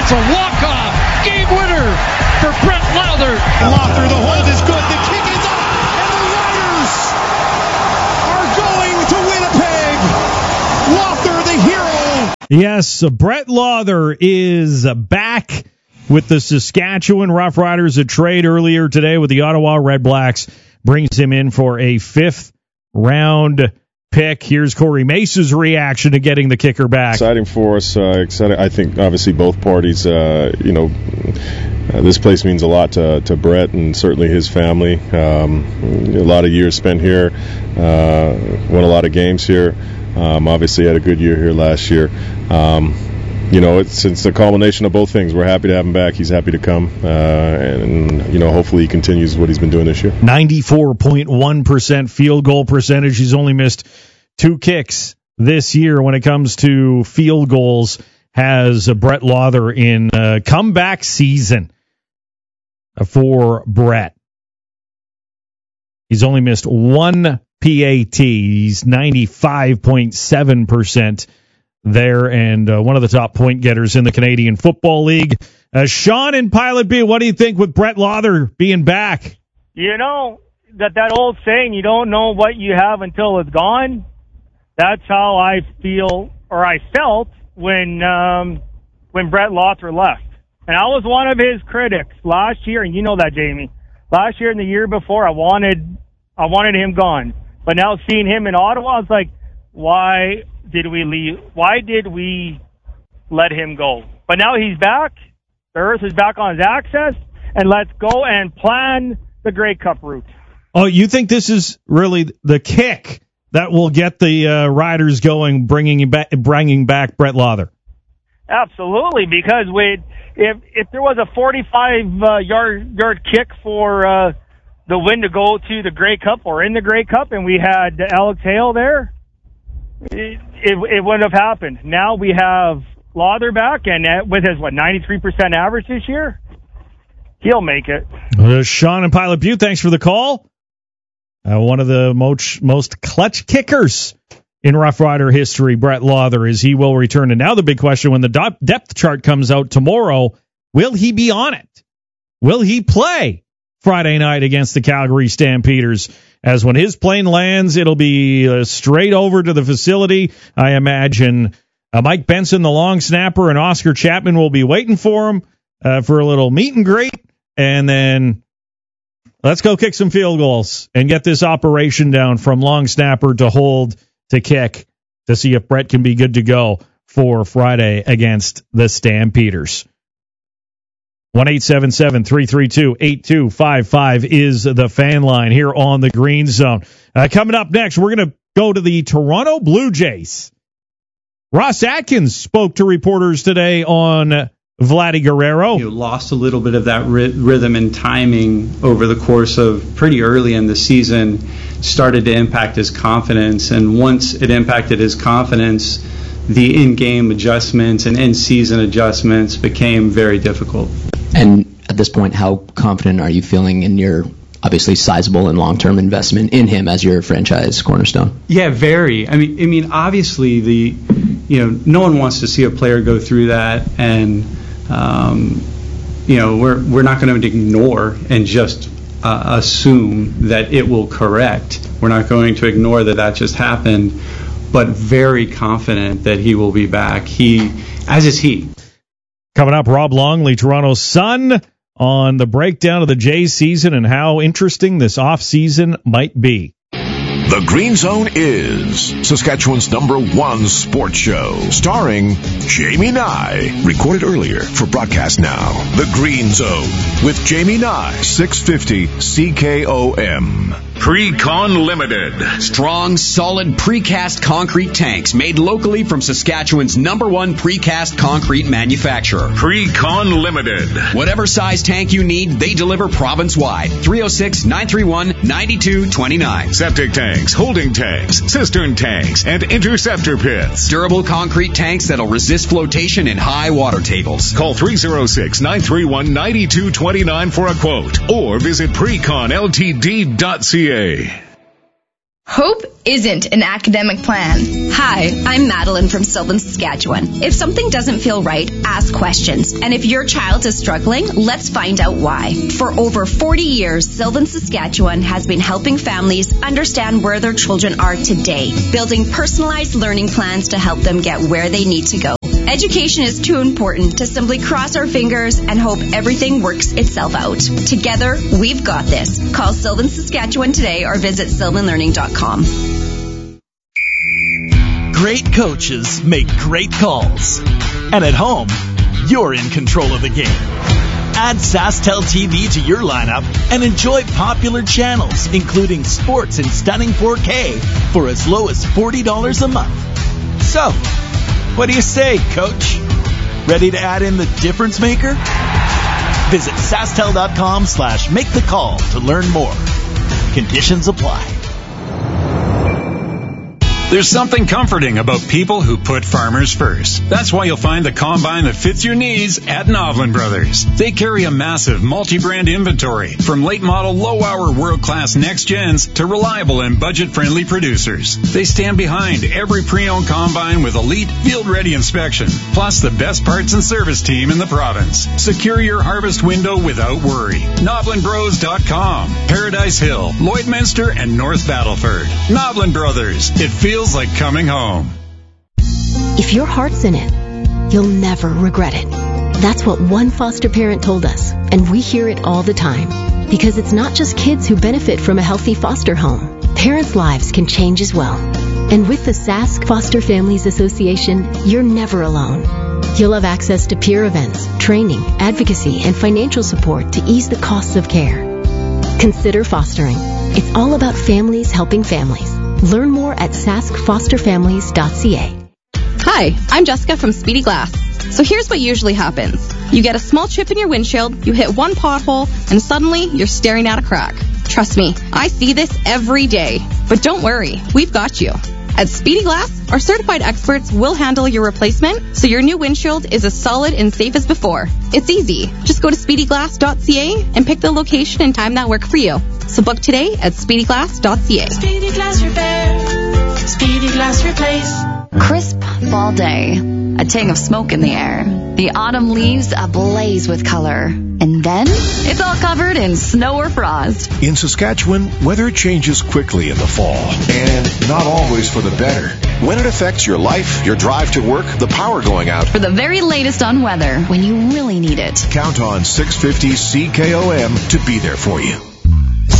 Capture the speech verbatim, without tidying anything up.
It's a walk-off game winner for Brett Lowther. Lowther, the hold is good. The kick is up, and the Riders are going to Winnipeg. Lowther, the hero. Yes, Brett Lowther is back with the Saskatchewan Roughriders. A trade earlier today with the Ottawa Redblacks brings him in for a fifth round pick. Here's Corey Mace's reaction to getting the kicker back. Exciting for us. Uh, exciting. I think obviously both parties. Uh, you know, uh, this place means a lot to, to Brett and certainly his family. Um, a lot of years spent here. Uh, won a lot of games here. Um, obviously had a good year here last year. Um, You know, it's, it's a culmination of both things. We're happy to have him back. He's happy to come. Uh, and, you know, hopefully he continues what he's been doing this year. ninety-four point one percent field goal percentage. He's only missed two kicks this year when it comes to field goals. Has Brett Lowther in a comeback season for Brett. He's only missed one P A T. He's ninety-five point seven percent. There, and uh, one of the top point getters in the Canadian Football League. Uh, Sean in Pilot B, what do you think with Brett Lowther being back? You know, that, that old saying, you don't know what you have until it's gone. That's how I feel, or I felt, when um, when Brett Lowther left. And I was one of his critics last year, and you know that, Jamie. Last year and the year before, I wanted I wanted him gone. But now seeing him in Ottawa, it's like, why did we leave? Why did we let him go? But now he's back. The Earth is back on his axis, and let's go and plan the Grey Cup route. Oh, you think this is really the kick that will get the uh, Riders going, bringing back, bringing back Brett Lowther? Absolutely, because we, if if there was a forty-five uh, yard yard kick for uh, the win to go to the Grey Cup or in the Grey Cup, and we had Alex Hale there, It, it, it wouldn't have happened. Now we have Lowther back, and with his, what, ninety-three percent average this year, he'll make it. Uh, Sean and Pilot Butte, thanks for the call. Uh, one of the most, most clutch kickers in Rough Rider history, Brett Lowther, is he will return. And now the big question, when the depth chart comes out tomorrow, will he be on it? Will he play Friday night against the Calgary Stampeders? As when his plane lands, it'll be uh, straight over to the facility. I imagine uh, Mike Benson, the long snapper, and Oscar Chapman will be waiting for him uh, for a little meet and greet. And then let's go kick some field goals and get this operation down from long snapper to hold to kick to see if Brett can be good to go for Friday against the Stampeders. one eight seven seven, three three two, eight two five five is the fan line here on the Green Zone. Uh, coming up next, we're going to go to the Toronto Blue Jays. Ross Atkins spoke to reporters today on Vladdy Guerrero. You lost a little bit of that ry- rhythm and timing over the course of pretty early in the season, started to impact his confidence, and once it impacted his confidence, the in-game adjustments and in-season adjustments became very difficult. And at this point, how confident are you feeling in your obviously sizable and long-term investment in him as your franchise cornerstone? Yeah, very. I mean, I mean, obviously, the you know, no one wants to see a player go through that, and um, you know, we're we're not going to ignore and just uh, assume that it will correct. We're not going to ignore that that just happened, but very confident that he will be back. He, as is he. Coming up, Rob Longley, Toronto's Sun, on the breakdown of the Jays season and how interesting this offseason might be. The Green Zone is Saskatchewan's number one sports show, starring Jamie Nye. Recorded earlier for broadcast now. The Green Zone with Jamie Nye, six fifty C K O M. Precon Limited. Strong, solid precast concrete tanks made locally from Saskatchewan's number one precast concrete manufacturer. Precon Limited. Whatever size tank you need, they deliver province-wide. three oh six, nine three one, nine two two nine. Septic tanks, holding tanks, cistern tanks, and interceptor pits. Durable concrete tanks that'll resist flotation in high water tables. Call three oh six, nine three one, nine two two nine for a quote or visit precon l t d dot c a. Hope isn't an academic plan. Hi, I'm Madeline from Sylvan, Saskatchewan. If something doesn't feel right, ask questions. And if your child is struggling, let's find out why. For over forty years, Sylvan, Saskatchewan has been helping families understand where their children are today, building personalized learning plans to help them get where they need to go. Education is too important to simply cross our fingers and hope everything works itself out. Together, we've got this. Call Sylvan, Saskatchewan today or visit sylvan learning dot com. Great coaches make great calls. And at home, you're in control of the game. Add SaskTel T V to your lineup and enjoy popular channels, including sports in stunning four K for as low as forty dollars a month. So, what do you say, Coach? Ready to add in the difference maker? Visit SaskTel.com slash make the call to learn more. Conditions apply. There's something comforting about people who put farmers first. That's why you'll find the combine that fits your needs at Novlin Brothers. They carry a massive multi-brand inventory, from late model low-hour world-class next gens to reliable and budget-friendly producers. They stand behind every pre-owned combine with elite field-ready inspection, plus the best parts and service team in the province. Secure your harvest window without worry. Novlin Bros dot com, Paradise Hill, Lloydminster, and North Battleford. Novlin Brothers. It feels like coming home. If your heart's in it, you'll never regret it. That's what one foster parent told us, and we hear it all the time. Because it's not just kids who benefit from a healthy foster home. Parents' lives can change as well. And with the Sask Foster Families Association, you're never alone. You'll have access to peer events, training, advocacy, and financial support to ease the costs of care. Consider fostering. It's all about families helping families. Learn more at sask foster families dot c a. Hi, I'm Jessica from Speedy Glass. So here's what usually happens. You get a small chip in your windshield, you hit one pothole, and suddenly you're staring at a crack. Trust me, I see this every day. But don't worry, we've got you. At Speedy Glass, our certified experts will handle your replacement so your new windshield is as solid and safe as before. It's easy. Just go to speedy glass dot c a and pick the location and time that work for you. So book today at speedy glass dot c a. Speedy Glass Repair. Speedy Glass Replace. Crisp fall day. A tang of smoke in the air. The autumn leaves ablaze with color. And then it's all covered in snow or frost. In Saskatchewan, weather changes quickly in the fall, and not always for the better. When it affects your life, your drive to work, the power going out. For the very latest on weather, when you really need it. Count on six fifty C K O M to be there for you.